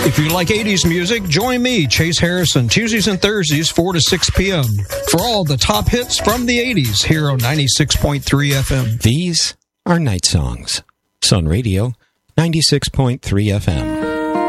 If you like 80s music, join me, Chase Harrison, Tuesdays and Thursdays, 4 to 6 p.m. for all the top hits from the 80s here on 96.3 FM. These are Night Songs. Sun Radio, 96.3 FM.